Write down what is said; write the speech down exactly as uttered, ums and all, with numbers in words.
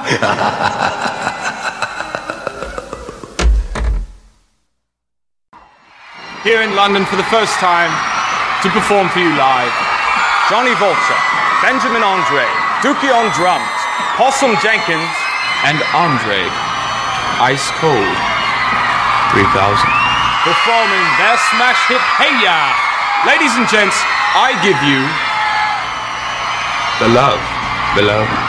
Here in London for the first time to perform for you live, Johnny Vulture, Benjamin Andre, Dookie on drums, Possum Jenkins, and Andre Ice Cold three thousand. Performing their smash hit, Hey Ya! Ladies and gents, I give you The Love Below.